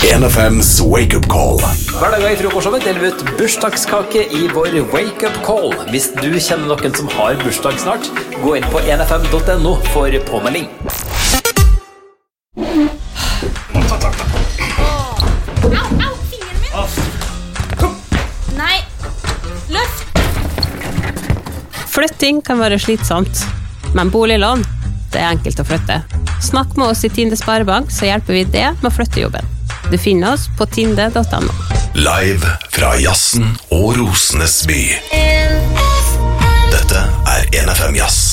1FMs Wake Up Call. Hver dag I frokostshowet deler vi ut bursdagskake I vår Wake Up Call. Hvis du kjenner noen som har bursdag snart, gå inn på 1fm.no for påmelding. Au, fingeren min. Nei, løft. Flytting kan være slitsomt, men boliglån, det enkelt å flytte. Snakk med oss I Tinde Sparebank, så hjelper vi det med å flytte jobben. Du finner oss på tinde.no. Live fra Jassen og Rosenes by. Dette 1FM Jazz.